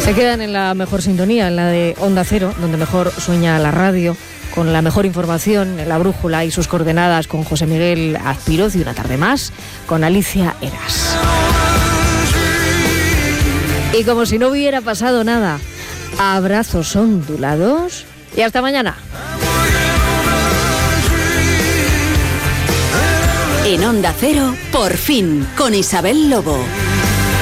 Se quedan en la mejor sintonía, en la de Onda Cero, donde mejor sueña la radio, con la mejor información, en La Brújula y sus coordenadas, con José Miguel Azpiroz, y una tarde más con Alicia Eras. Y como si no hubiera pasado nada, abrazos ondulados y hasta mañana. En Onda Cero, por fin, con Isabel Lobo.